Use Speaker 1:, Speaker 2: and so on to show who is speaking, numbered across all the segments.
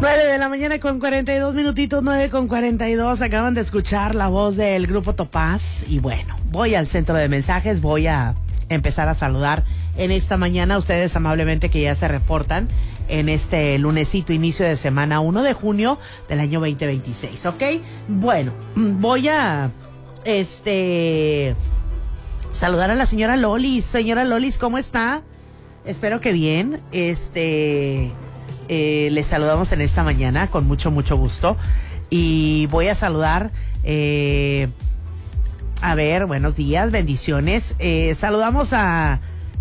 Speaker 1: 9 de la mañana con 42 minutitos, 9:42. Acaban de escuchar la voz del Grupo Topaz. Y bueno, voy al centro de mensajes, voy a empezar a saludar en esta mañana a ustedes amablemente que ya se reportan en este lunesito, inicio de semana 1 de junio del año 2026, ¿ok? Bueno, voy a saludar a la señora Lolis. Señora Lolis, ¿cómo está? Espero que bien. Les saludamos en esta mañana con mucho gusto. Y voy a saludar, a ver, buenos días, bendiciones. Saludamos a...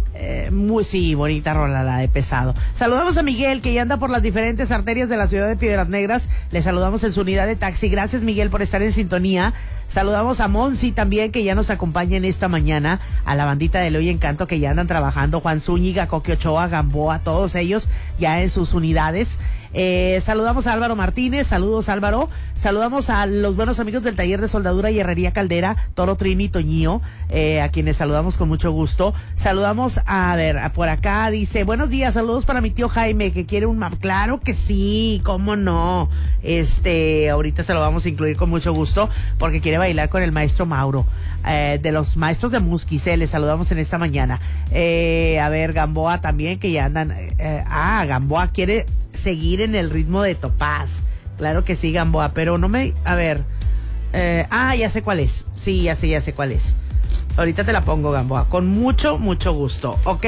Speaker 1: sí, bonita rola la de Pesado. Saludamos a Miguel, que ya anda por las diferentes arterias de la ciudad de Piedras Negras. Le saludamos en su unidad de taxi. Gracias, Miguel, por estar en sintonía. Saludamos a Monsi también, que ya nos acompaña en esta mañana. A la bandita de Hoy Encanto, que ya andan trabajando. Juan Zúñiga, Coque Ochoa, Gamboa, todos ellos ya en sus unidades. Saludamos a Álvaro Martínez. Saludos, Álvaro. Saludamos a los buenos amigos del taller de soldadura y herrería Caldera, Toro, Trini, Toñío, a quienes saludamos con mucho gusto. Saludamos a ver, por acá dice, buenos días, saludos para mi tío Jaime, que quiere un map. Claro que sí, cómo no. Ahorita se lo vamos a incluir con mucho gusto, porque quiere bailar con el maestro Mauro, de los maestros de Musquise. Les saludamos en esta mañana. A ver, Gamboa también, que ya andan. Gamboa quiere seguir en el ritmo de Topaz. Claro que sí, Gamboa, pero no me... A ver. Ya sé cuál es. Sí, ya sé cuál es. Ahorita te la pongo, Gamboa, con mucho gusto, ¿ok?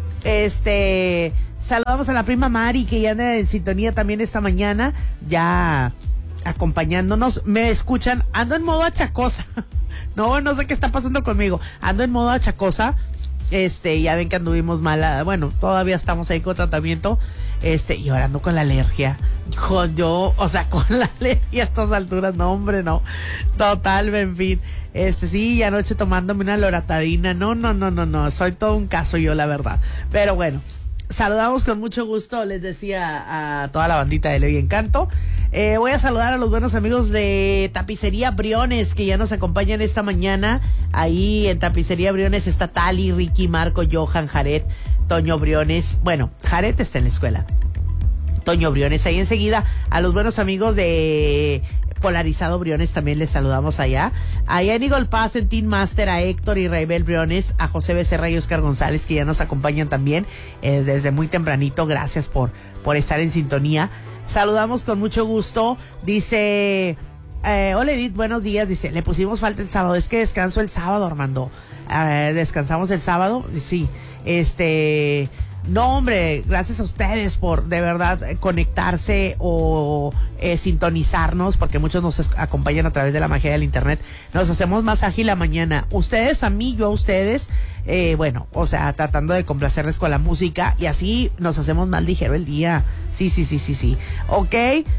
Speaker 1: Saludamos a la prima Mari, que ya anda en sintonía también esta mañana, ya acompañándonos. Me escuchan, ando en modo achacosa. No sé qué está pasando conmigo. Ando en modo achacosa. Ya ven que anduvimos mal. Bueno, todavía estamos ahí con tratamiento. Y ahora ando con la alergia. Con la alergia a estas alturas, no, hombre, no. Total, en fin. Sí, y anoche tomándome una loratadina. No. Soy todo un caso yo, la verdad. Pero bueno, saludamos con mucho gusto, les decía, a toda la bandita de Hoy Encanto. Voy a saludar a los buenos amigos de Tapicería Briones, que ya nos acompañan esta mañana. Ahí en Tapicería Briones está Tali, Ricky, Marco, Johan, Jared, Toño Briones. Bueno, Jared está en la escuela. Toño Briones. Ahí enseguida a los buenos amigos de Polarizado Briones también les saludamos allá. Allá en Eagle Pass, en Team Master, a Héctor y Raibel Briones, a José Becerra y Oscar González, que ya nos acompañan también desde muy tempranito. Gracias por estar en sintonía. Saludamos con mucho gusto. Dice, hola Edith, buenos días. Dice, le pusimos falta el sábado. Es que descanso el sábado, Armando. Descansamos el sábado. Sí, no, hombre, gracias a ustedes por de verdad conectarse o sintonizarnos, porque muchos nos acompañan a través de la magia del internet. Nos hacemos más ágil la mañana. Ustedes a mí, yo a ustedes. Tratando de complacerles con la música, y así nos hacemos más ligero el día. Sí. Ok.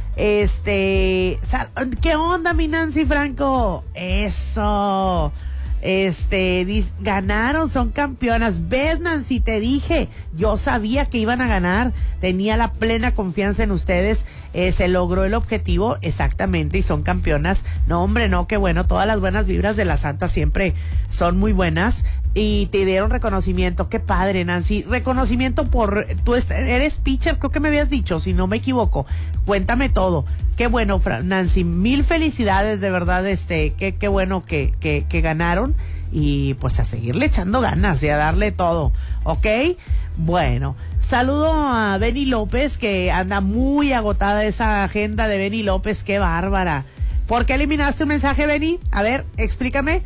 Speaker 1: ¿Qué onda, mi Nancy Franco? Eso. Ganaron, son campeonas. ¿Ves, Nancy? Te dije, yo sabía que iban a ganar, tenía la plena confianza en ustedes. Se logró el objetivo exactamente y son campeonas. No, hombre, no, qué bueno. Todas las buenas vibras de la Santa siempre son muy buenas. Y te dieron reconocimiento. Qué padre, Nancy. Reconocimiento por... Tú eres pitcher, creo que me habías dicho, si no me equivoco. Cuéntame todo. Qué bueno, Nancy. Mil felicidades, de verdad. Qué bueno que ganaron. Y pues a seguirle echando ganas y a darle todo. ¿Ok? Bueno, saludo a Beni López, que anda muy agotada esa agenda de Beni López. Qué bárbara. ¿Por qué eliminaste un mensaje, Beni? A ver, explícame.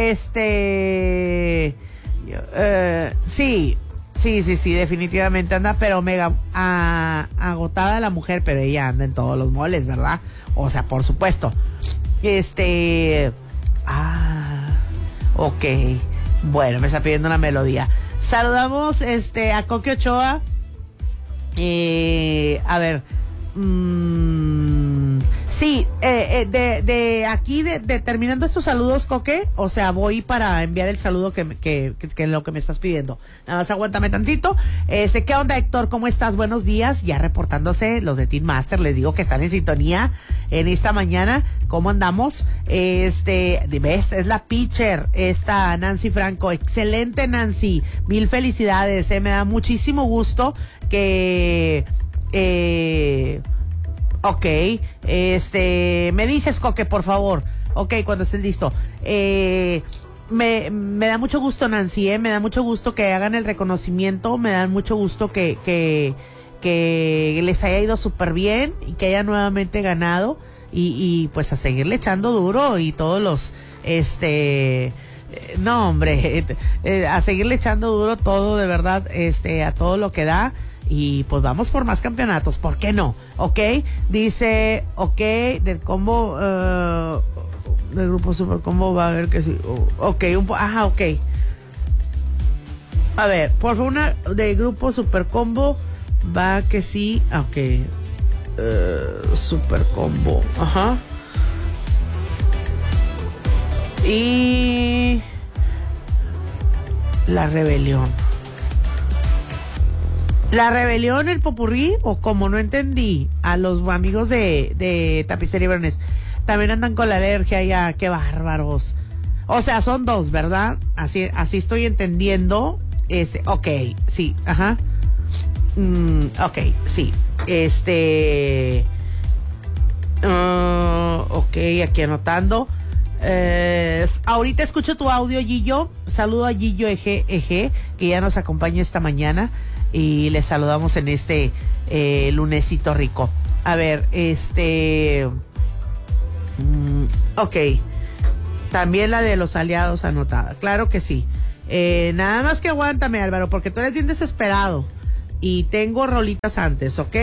Speaker 1: Sí, definitivamente anda, pero mega agotada la mujer, pero ella anda en todos los moles, ¿verdad? O sea, por supuesto. Ok. Bueno, me está pidiendo una melodía. Saludamos a Coque Ochoa. A ver. Sí, de aquí, terminando estos saludos, Coque, o sea, voy para enviar el saludo que es lo que me estás pidiendo. Nada más aguántame tantito. ¿Qué onda, Héctor? ¿Cómo estás? Buenos días. Ya reportándose los de Team Master, les digo que están en sintonía en esta mañana. ¿Cómo andamos? ¿Ves? Es la pitcher, esta Nancy Franco. Excelente, Nancy. Mil felicidades. Me da muchísimo gusto que... Ok, me dices, Coque, por favor. Ok, cuando estés listo. Me da mucho gusto, Nancy, me da mucho gusto que hagan el reconocimiento, me da mucho gusto que les haya ido súper bien y que haya nuevamente ganado y pues a seguirle echando duro y todos los, no hombre, a seguirle echando duro todo, de verdad, a todo lo que da. Y pues vamos por más campeonatos, ¿por qué no? Ok, dice, ok, del combo, del grupo Super Combo va a ver que sí. Ok, ok. A ver, por una del grupo Super Combo va que sí. Ok. Super Combo. Ajá. Y la rebelión. La rebelión, el popurrí, o como no entendí, a los amigos de Tapicería Bernes, también andan con la alergia ya, qué bárbaros. O sea, son dos, ¿verdad? Así estoy entendiendo. Ok, sí, ajá. Ok, sí. Ok, aquí anotando. Ahorita escucho tu audio, Gillo. Saludo a Gillo Eje, que ya nos acompaña esta mañana. Y les saludamos en este lunesito rico. A ver, ok. También la de los aliados anotada. Claro que sí. Nada más que aguántame, Álvaro, porque tú eres bien desesperado. Y tengo rolitas antes, ¿ok?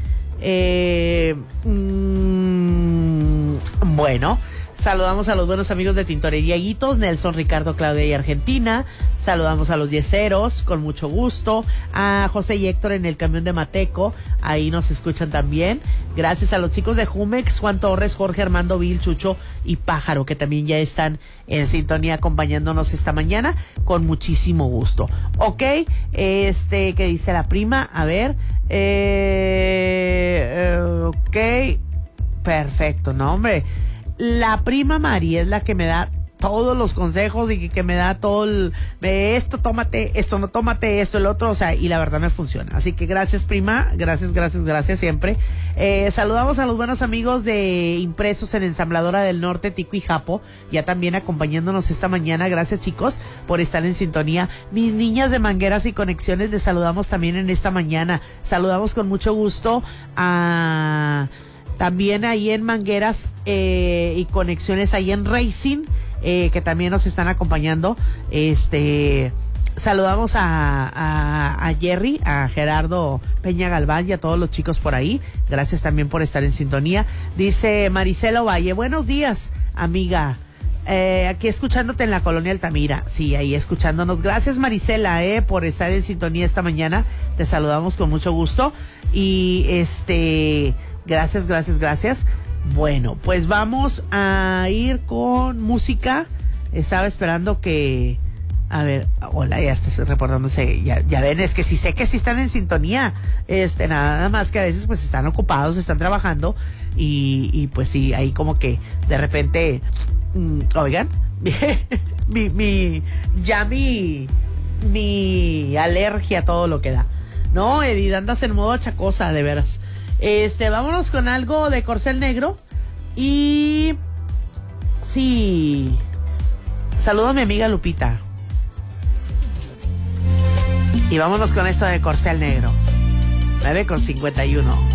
Speaker 1: Bueno. Saludamos a los buenos amigos de Tintorería Hitos, Nelson, Ricardo, Claudia y Argentina. Saludamos a los yeseros, con mucho gusto. A José y Héctor en el camión de Mateco, ahí nos escuchan también. Gracias a los chicos de Jumex, Juan Torres, Jorge, Armando, Vil, Chucho y Pájaro, que también ya están en sintonía acompañándonos esta mañana, con muchísimo gusto. Ok, ¿qué dice la prima? A ver, ok, perfecto, no hombre. La prima Mari es la que me da todos los consejos y que me da todo esto tómate, esto no tómate, esto el otro, o sea, y la verdad me funciona. Así que gracias, prima, gracias siempre. Saludamos a los buenos amigos de Impresos en Ensambladora del Norte, Tico y Japo, ya también acompañándonos esta mañana. Gracias, chicos, por estar en sintonía. Mis niñas de Mangueras y Conexiones, les saludamos también en esta mañana. Saludamos con mucho gusto a... También ahí en Mangueras y Conexiones, ahí en Racing, que también nos están acompañando. Saludamos a Jerry, a Gerardo Peña Galván y a todos los chicos por ahí. Gracias también por estar en sintonía. Dice Maricela Valle, buenos días, amiga. Aquí escuchándote en la colonia Altamira. Sí, ahí escuchándonos. Gracias, Maricela, por estar en sintonía esta mañana. Te saludamos con mucho gusto. Y gracias. Bueno, pues vamos a ir con música. Estaba esperando que... A ver, hola, ya estoy reportándose. Ya ven, es que sí sé que sí están en sintonía. Nada más que a veces pues están ocupados, están trabajando. Y pues sí, ahí como que de repente... oigan, mi alergia a todo lo que da. No, Edith, andas en modo chacosa, de veras. Vámonos con algo de Corcel Negro. Y... sí. Saludo a mi amiga Lupita. Y vámonos con esto de Corcel Negro. 9:51.